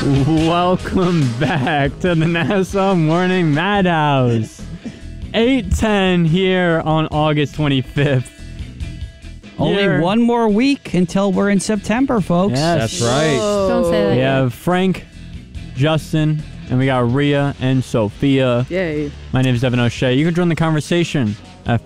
Welcome back to the Nassau Morning Madhouse. 8:10 here on August 25th. Only one more week until we're in September, folks. Yes. That's right. Don't say that. We yet. have Frank, Justin, and we got Rhea and Sophia. Yay. My name is Devin O'Shea. You can join the conversation at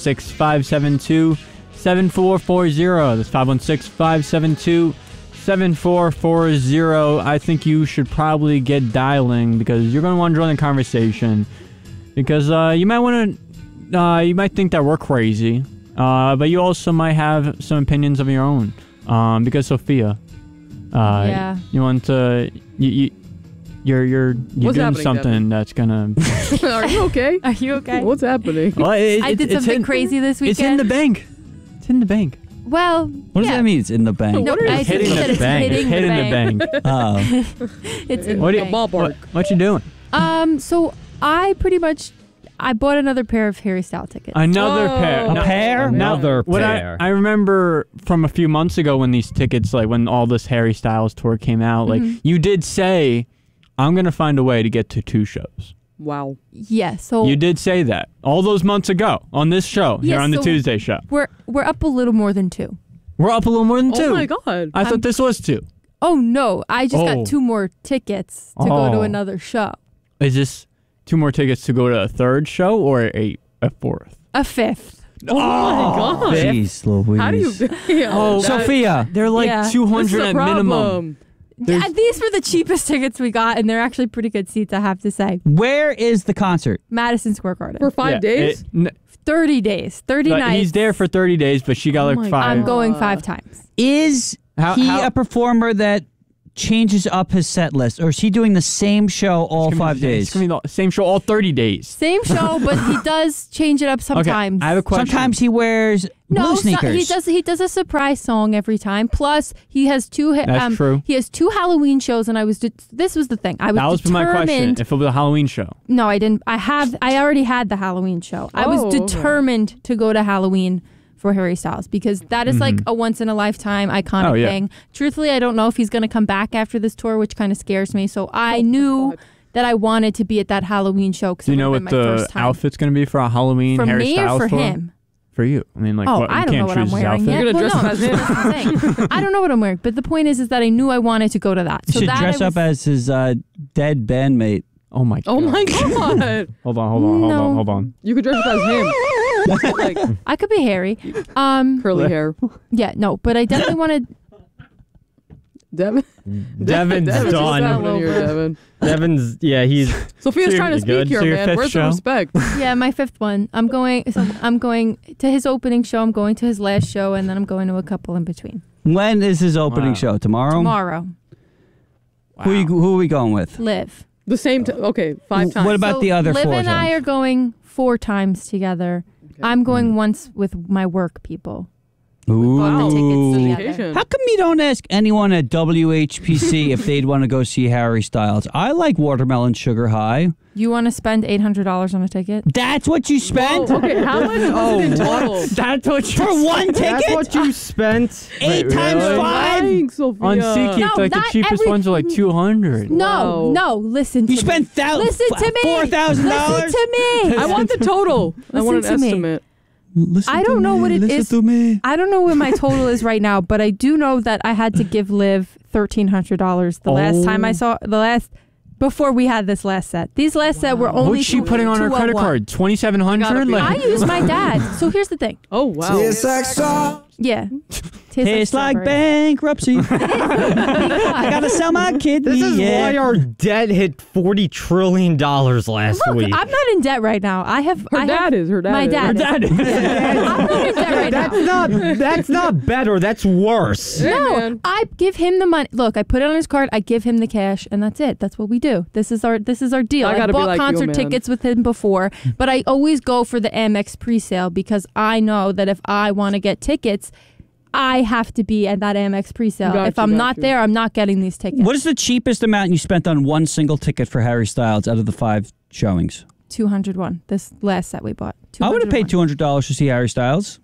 516-572-7440. That's 516-572-7440. I think you should probably get dialing because you're going to want to join the conversation because you might think that we're crazy, but you also might have some opinions of your own. Because Sophia, Yeah. you want to you're doing happening, something Devin? that's gonna. Are you okay? Are you okay? What's happening? Well, I did something crazy this weekend. It's in the bank. It's in the bank. Well, What does yeah. that mean? It's in the bank. No, What are you I Hitting said the it's bank. hitting Hitting the bank. Oh. It's in What the do you- bank. Ballpark. What you doing? So I bought another pair of Harry Styles tickets. Another pair. A pair? Another What I remember from a few months ago when these tickets, like when all this Harry Styles tour came out, like you did say, I'm gonna find a way to get to 2 shows. Wow. Yeah, so You did say that all those months ago on this show here Yes, on the so- Tuesday show. we're up a little more than 2. We're up a little more than 2. Oh my god. I thought this was 2. Oh no, I just Oh. got 2 more tickets to go to Oh. another show. Is this 2 more tickets to go to a 3rd show or a 4th? A 5th. Oh my god. Jeez Louise. How do you? Oh, Sophia. They're like Yeah. 200 This is a at minimum. problem. Yeah, these were the cheapest tickets we got, and they're actually pretty good seats, I have to say. Where is the concert? Madison Square Garden. For 5 Yeah, days? 30 days, 30 but nights. he's there for 30 days, but she got Oh like my 5. I'm going 5 times. Is he a performer that changes up his set list, or is he doing the same show all 5 days? It's going to be the same show all 30 days. Same show, but he does change it up sometimes. Okay, I have a question. Sometimes he wears blue sneakers. he does a surprise song every time. Plus, he has 2. That's true. He has 2 Halloween shows, and this was the thing. I was That was determined. my question. If it was a Halloween show. No, I didn't. I already had the Halloween show. I was okay. determined to go to Halloween for Harry Styles because that is like a once in a lifetime iconic Oh, yeah. thing. Truthfully, I don't know if he's going to come back after this tour, which kind of scares me. So I knew God. that I wanted to be at that Halloween show because Do it you know would what have been my the first time. outfit's going to be for a Halloween For Harry me Styles or for tour? him? For you. I mean, like, Oh, what, you I don't can't know what I'm choose his wearing outfit? yet. You're gonna Well, dress no, up as him? that's the thing. I don't know what I'm wearing, but the point is that I knew I wanted to go to that. You So should that dress I up as his dead bandmate. Oh my god. Oh my god. Hold on. No. Hold on. You could dress up as him. Like I could be Harry. curly hair. Yeah, no, but I definitely wanted. Devin? Devin's Devin's done. done here, Devin. Devin's, he's... Sophia's trying to Seriously good. speak here, So your man. fifth Where's show? the respect? Yeah, my 5th one. I'm going to his opening show. I'm going to his last show, and then I'm going to a couple in between When is his opening Wow. show? Tomorrow? tomorrow. Who are we going with? Live. The same time. Okay, 5 times. What about So the other Liv 4 and I times? are going 4 times together. I'm going once with my work people. Bought the tickets Ooh. together. Vacation. How come you don't ask anyone at WHPC if they'd want to go see Harry Styles? I like Watermelon Sugar High. You want to spend $800 on a ticket? That's what you spent? Oh, okay, how much was it in total? That's what you For one ticket? That's what you spent? 8 times really? 5? Dang, Sophia. on SeatGeek, No, like the not cheapest every- ones are like 200. No, Wow. no. Listen to You me. spent Listen to me. $4,000? Listen to me. I want the total. I want an Listen to me. estimate. Listen I to don't know me, what it listen is. to me. I don't know what my total is right now, but I do know that I had to give Liv $1,300 the last time I saw before we had this last set. These last set were only What's she putting on her credit 201. card? 2,700? Gotta be. I use my dad. So here's the thing. Oh, wow. Yeah. Tastes like strawberry. bankruptcy. I gotta sell my kidney. This is yeah. why our debt hit $40 trillion last Look, week. I'm not in debt right now. Her dad is. My dad. Dad. I'm not in debt right now. That's not better. That's worse. Hey, No, man. I give him the money. Look, I put it on his card. I give him the cash, and that's it. That's what we do. This is our deal. I I gotta be bought like you, concert man. tickets with him before, but I always go for the Amex pre-sale because I know that if I want to get tickets, I have to be at that Amex pre-sale. Got If you, I'm got not you. there, I'm not getting these tickets. What is the cheapest amount you spent on one single ticket for Harry Styles out of the 5 showings? 201. This last set we bought. I would have paid 201. $200 to see Harry Styles. Well,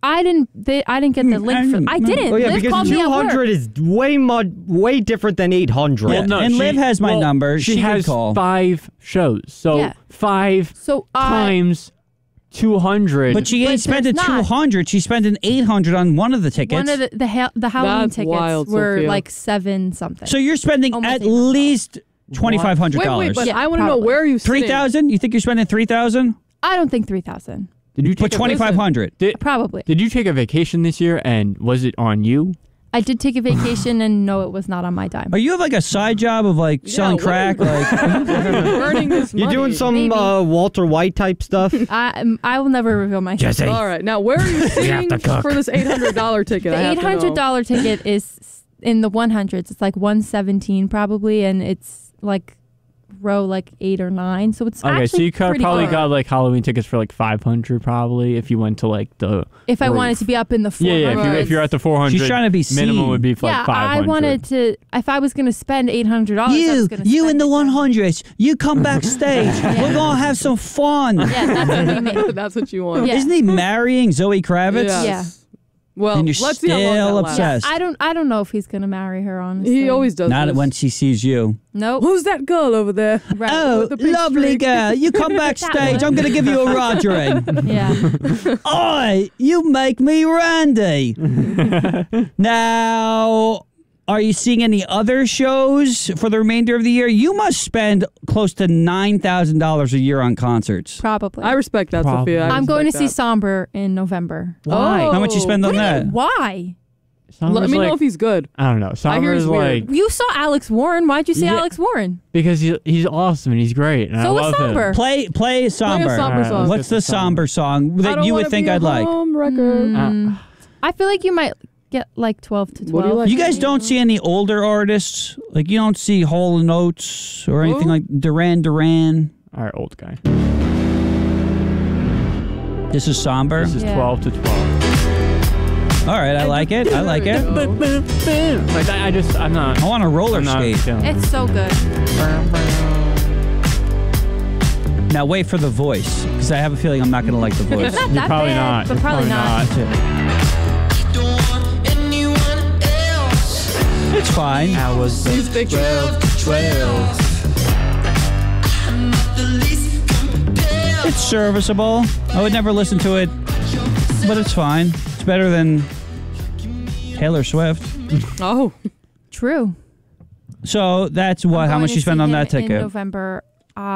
I didn't get the link for. I didn't. Oh yeah, Liv because called me at work. 200 is way different than 800. Yeah, and Liv has my number. She She can has call. 5 shows, so Yeah. 5 So times 200. But she ain't But spending there's not. 200. She's spending 800 on one of the tickets. one of the Halloween That's tickets wild, were Sophia. like 7 something. so you're spending Almost at $800. least $2,500. Wait, but Yeah, I want to know probably. where are you sitting? 3,000? You think you're spending 3,000? I don't think 3,000. did you But take 2,500. Probably. Did you take a vacation this year, and was it on you? I did take a vacation, and no, it was not on my dime. Are you have like a side job of like selling what are you- crack? Like Burning this You money. doing some Maybe. Walter White type stuff? I will never reveal my Jesse. All right, now where are you sitting to cook. for this $800 ticket? The I have to know. $800 ticket is in the 100s. It's like 117 probably, and it's like row like 8 or 9. So it's Okay, so actually you could pretty probably good. got like Halloween tickets for like 500 probably if you went to like the. If I roof. wanted to be up in the 400s. Yeah, if you're at the 400, She's trying to be minimum seen. would be for yeah, like 500. I wanted to. If I was going to spend $800, I was going to you spend in the it. 100s, you come backstage. We're gonna have some fun. Yeah, that's what we made. That's what you want. Yeah. Isn't he marrying Zoe Kravitz? Yes. Yeah. Well, And you're let's see how long still that lasts. obsessed. I don't know if he's going to marry her, honestly. He always does. Not this. when she sees you. Nope. Who's that girl over there? Right. Oh, With the big lovely streak. girl. You come backstage. I'm going to give you a Rogering. Yeah. Oi, you make me Randy. Now, are you seeing any other shows for the remainder of the year? You must spend close to $9,000 a year on concerts. Probably. I respect that, Probably. Sophia. I I'm going to respect see Somber in November. Why? Oh. How much you spend on that? Why? that. Let me know if he's good. I don't know. I hear Summer's he's weird. like You saw Alex Warren. Why'd you see Yeah. Alex Warren? because he's awesome and he's great and I So was love Somber. him. Play somber. somber Alright, song. What's the somber song I that don't you would wanna think be a I'd like? homewrecker. I feel like you might get like 12 to 12. What do you like? You guys don't see any older artists? Like you don't see Hall & Oates or anything Who? like Duran Duran? All right, old guy. This is somber. This is Yeah. 12 to 12. All right, I like it. I like it. Like I'm not. I want a roller I'm not skate. feeling it. It's so good. Now wait for the voice, because I have a feeling I'm not going to like the voice. It's not You're that probably bad, not. but You're probably not. It's fine. I was He's big. 12. It's serviceable. I would never listen to it, but it's fine. It's better than Taylor Swift. Oh, True. So that's what? I'm How going much to you spend see on him that ticket? In November.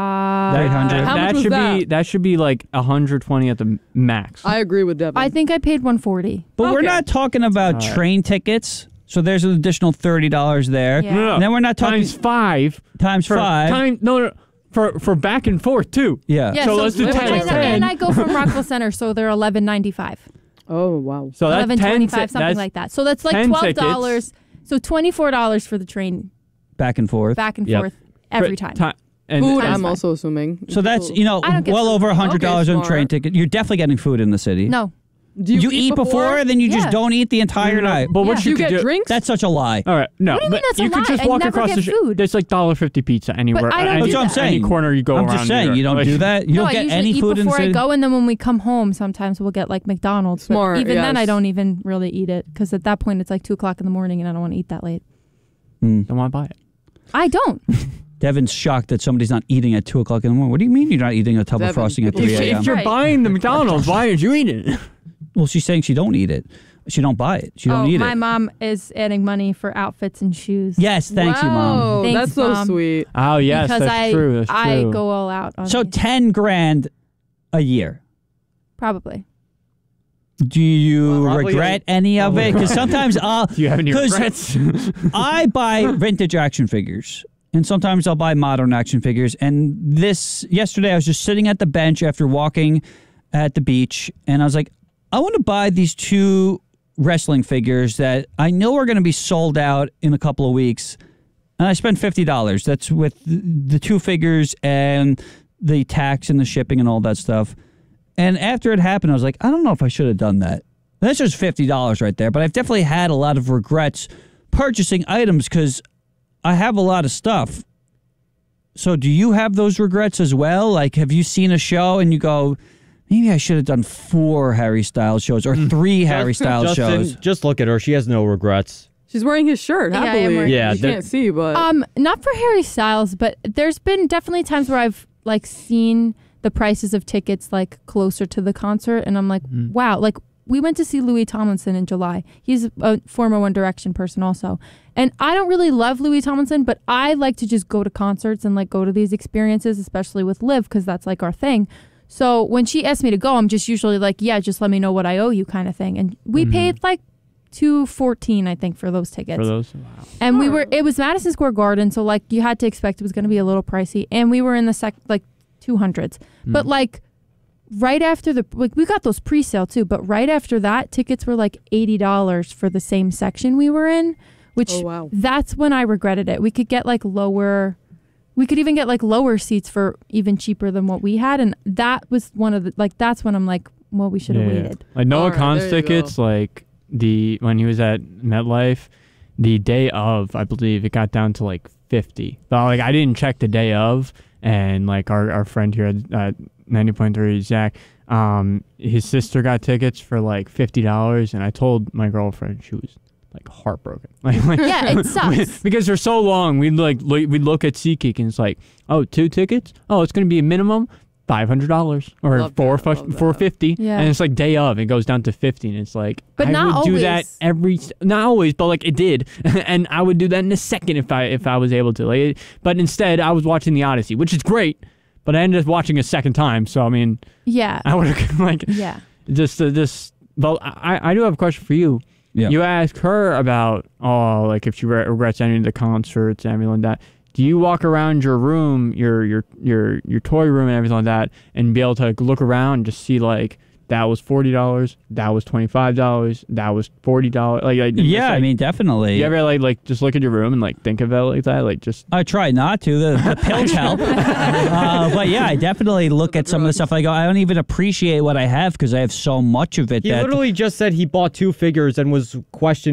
800. How much That was should that? be that should be like 120 at the max. I agree with Devin. I think I paid 140. But we're Okay. not talking about All right. train tickets. So there's an additional $30 there. Yeah. No. And then we're not talking times 5 times for 5. time. No, for back and forth too. Yeah. Yeah, So let's do and, 10 and- and and 10. I go from Rockville Center, so they're $11.95. Oh wow. So that's 10 $11.25, something like that. So that's like 10 $12. So $24 for the train Back and forth. back and Yep. forth every time. And Food, times I'm five. also assuming. So that's, you know, I don't get well food. over $100 Okay, on a train smart. ticket. You're definitely getting food in the city. No. Do You eat before, then you just Yeah. don't eat the entire night. But what Yeah. Do you you could get do, drinks? That's such a lie. All right, no, What do you mean but that's a you could lie? just I walk never across get the street. food. There's like $1.50 pizza anywhere. I don't any, do That's what I'm that. saying. Any corner you go I'm around. just saying, New you York. don't Like, do that. You No, don't I get usually any eat food in the before I city. go, and then when we come home, sometimes we'll get like McDonald's. But Smart, even then, I yes. don't even really eat it because at that point it's like 2:00 in the morning, and I don't want to eat that late. Don't want to buy it. I don't. Devin's shocked that somebody's not eating at 2 o'clock in the morning. What do you mean you're not eating a tub of Devin, frosting at people 3 say- a.m.? If you're Right. buying the McDonald's, why did you eat it? Well, she's saying she don't eat it. She don't buy it. She don't eat my it. mom is adding money for outfits and shoes. Yes, thanks you, Mom. Wow, Thanks, that's so Mom. sweet. Oh yes, because that's true. That's I true. go all out on So these. 10 grand a year. Probably. Do you Well, probably regret any of it? Because sometimes Do you have any 'cause regrets? I buy vintage action figures. And sometimes I'll buy modern action figures. And yesterday I was just sitting at the bench after walking at the beach. And I was like, I want to buy these 2 wrestling figures that I know are going to be sold out in a couple of weeks. And I spent $50. That's with the 2 figures and the tax and the shipping and all that stuff. And after it happened, I was like, I don't know if I should have done that. That's just $50 right there. But I've definitely had a lot of regrets purchasing items because I have a lot of stuff. So do you have those regrets as well? Like, have you seen a show and you go, Maybe I should have done 4 Harry Styles shows or 3 Harry Styles Justin, shows. just look at her. She has no regrets. She's wearing his shirt Yeah, I am happily. wearing- Yeah, you can't see, but Not for Harry Styles, but there's been definitely times where I've like seen the prices of tickets like closer to the concert, and I'm like, wow. Like we went to see Louis Tomlinson in July. He's a former One Direction person also, and I don't really love Louis Tomlinson, but I like to just go to concerts and like go to these experiences, especially with Liv, because that's like our thing. So when she asked me to go, I'm just usually like, yeah, just let me know what I owe you, kind of thing. And we paid like $214, I think, for those tickets. For those, wow. And it was Madison Square Garden, so like you had to expect it was going to be a little pricey. And we were in the like 200s. But like right after we got those pre-sale too, but right after that, tickets were like $80 for the same section we were in, which that's when I regretted it. We could get like we could even get like lower seats for even cheaper than what we had. And that was one of the, like, that's when I'm like, well, we should have waited. Like Noah All right, Khan's there you tickets, like when he was at MetLife, the day of, I believe it got down to like 50. But like I didn't check the day of, and like our friend here at 90.3, Zach, his sister got tickets for like $50, and I told my girlfriend, she was like heartbroken. Like Yeah, it sucks. because they're so long. We'd look at SeatGeek and it's like, oh, 2 tickets? Oh, it's gonna be a minimum $500 or Love that, love that. $450. Yeah. And it's like day of, it goes down to 50, and it's like, But I not would do that always. not always, but like it did, and I would do that in a second if I was able to. Like, but instead, I was watching the Odyssey, which is great, but I ended up watching a second time. So I mean, Yeah. I would have like Yeah. just. But I do have a question for you. Yeah. You asked her about like if she regrets any of the concerts and everything like that. Do you walk around your room, your toy room and everything like that, and be able to like, look around and just see like that was $40, that was $25, that was $40? Yeah, I mean, definitely. You ever like just look at your room and like think of it like that, like just? I try not to. The pills help. But yeah, I definitely look at some of the stuff. I go, I don't even appreciate what I have because I have so much of it. He that literally just said he bought 2 figures and was questioning